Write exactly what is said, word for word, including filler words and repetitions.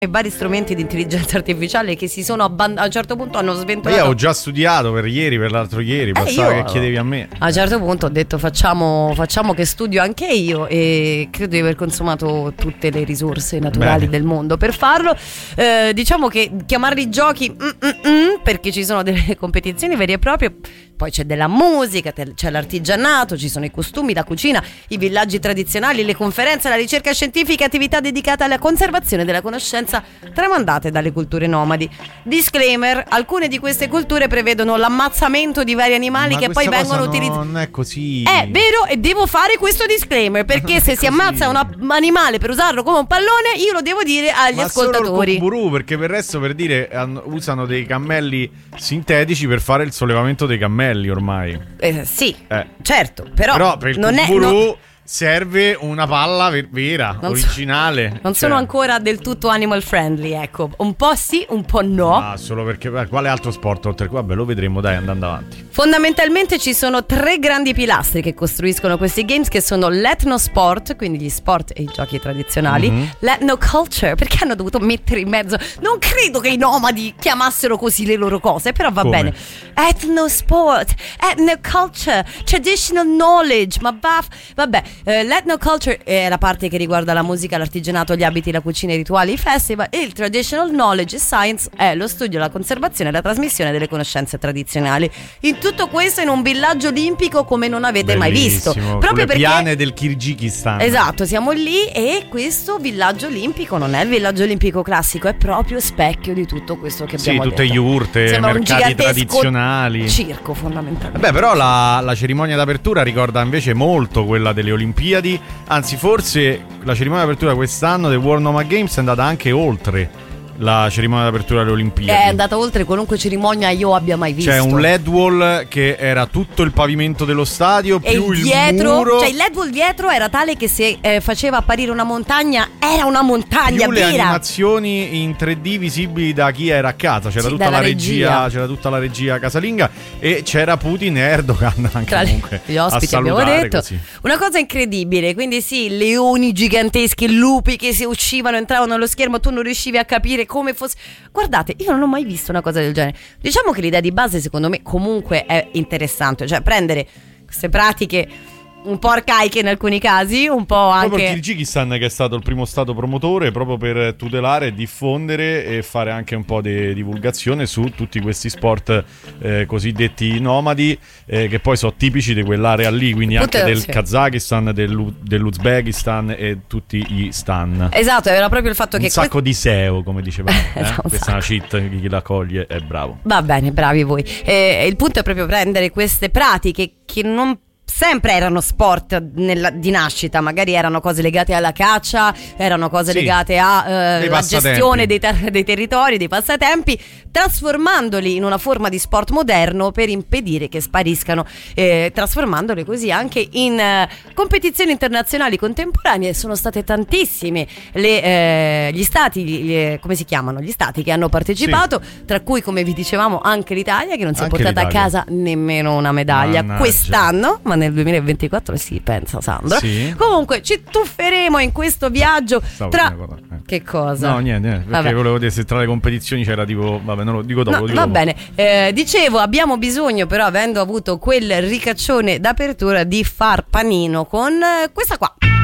e vari strumenti di intelligenza artificiale che si sono abband- a un certo punto hanno sventolato. Ma io ho già studiato per ieri, per l'altro ieri, pensavo io, che chiedevi a me. A un certo punto ho detto facciamo, facciamo che studio anche io, e credo di aver consumato tutte le risorse naturali Bene. del mondo per farlo. Eh, diciamo che chiamarli giochi mm, mm, mm, perché ci sono delle competizioni vere e proprie. Poi c'è della musica, c'è l'artigianato, ci sono i costumi, la cucina, i villaggi tradizionali, le conferenze, la ricerca scientifica, attività dedicate alla conservazione della conoscenza tramandate dalle culture nomadi. Disclaimer: alcune di queste culture prevedono l'ammazzamento di vari animali. Ma che poi vengono utilizzati. Non è così. È vero, e devo fare questo disclaimer perché se si ammazza un animale per usarlo come un pallone, io lo devo dire agli Ma ascoltatori. Ma solo il kunguru, perché per il resto, per dire, usano dei cammelli sintetici per fare il sollevamento dei cammelli ormai. Eh, sì, eh. certo, però, però per il non kunguru è, non... serve una palla ver- vera, non originale. So, non cioè. sono ancora del tutto animal friendly, ecco. Un po' sì, un po' no. Ah, solo perché beh, quale altro sport oltre qua? Vabbè, lo vedremo, dai, andando avanti. Fondamentalmente ci sono tre grandi pilastri che costruiscono questi games, che sono l'ethnosport, quindi gli sport e i giochi tradizionali, mm-hmm. l'ethnoculture, perché hanno dovuto mettere in mezzo, non credo che i nomadi chiamassero così le loro cose, però va Come? bene. Ethnosport, ethnoculture, traditional knowledge, ma baff, vabbè. Uh, l'ethnoculture è la parte che riguarda la musica, l'artigianato, gli abiti, la cucina, i rituali, i festival. E il traditional knowledge science è lo studio, la conservazione e la trasmissione delle conoscenze tradizionali. In tutto questo in un villaggio olimpico come non avete Bellissimo, mai visto, proprio le perché piane del Kirghizistan. Esatto, siamo lì, e questo villaggio olimpico non è il villaggio olimpico classico, è proprio specchio di tutto questo che abbiamo sì, detto. tutte yurte, Sembra mercati tradizionali, circo fondamentalmente. Beh, però la, la cerimonia d'apertura ricorda invece molto quella delle Olimpiadi. Anzi, forse la cerimonia d'apertura quest'anno del World Nomad Games è andata anche oltre la cerimonia d'apertura delle Olimpiadi. È andata oltre qualunque cerimonia io abbia mai visto. C'è un L E D wall che era tutto il pavimento dello stadio e più il dietro, muro. Cioè il L E D wall dietro era tale che se eh, faceva apparire una montagna, era una montagna più vera. le animazioni in tre D visibili da chi era a casa. C'era sì, tutta la regia, regia, c'era tutta la regia casalinga, e c'era Putin e Erdogan anche tra comunque gli ospiti, a abbiamo detto così. Una cosa incredibile. Quindi sì, leoni giganteschi, lupi che si uscivano, entravano nello schermo, tu non riuscivi a capire come fosse. Guardate, io non ho mai visto una cosa del genere. Diciamo che l'idea di base secondo me comunque è interessante, cioè prendere queste pratiche un po' arcaiche in alcuni casi, un po' anche proprio il Kirghizistan, che è stato il primo stato promotore proprio per tutelare, diffondere e fare anche un po' di divulgazione su tutti questi sport eh, cosiddetti nomadi, eh, che poi sono tipici di quell'area lì, quindi anche Poter, del sì. Kazakistan, dell'U- dell'Uzbekistan e tutti gli stan. Esatto, era proprio il fatto un che sacco que- di S E O, come dicevamo, eh? esatto, questa è una cheat, chi la coglie è bravo. Va bene, bravi voi. Eh, il punto è proprio prendere queste pratiche che non sempre erano sport nella, di nascita, magari erano cose legate alla caccia, erano cose sì, legate alla eh, gestione dei, ter- dei territori, dei passatempi, trasformandoli in una forma di sport moderno per impedire che spariscano, eh, trasformandoli così anche in eh, competizioni internazionali contemporanee. Sono state tantissime le, eh, gli stati, gli, come si chiamano? Gli stati che hanno partecipato, sì. Tra cui, come vi dicevamo, anche l'Italia, che non si è anche portata l'Italia. a casa nemmeno una medaglia. Mannaggia. Quest'anno, ma nel duemilaventiquattro si pensa, Sandra. Sì. Comunque ci tufferemo in questo viaggio. Stavo tra cosa, eh. Che cosa? No, niente, niente perché Vabbè. volevo dire se tra le competizioni c'era tipo, vabbè, non lo dico dopo, No, lo dico va dopo. bene, eh, dicevo, abbiamo bisogno però, avendo avuto quel ricaccione d'apertura, di far panino con eh, questa qua.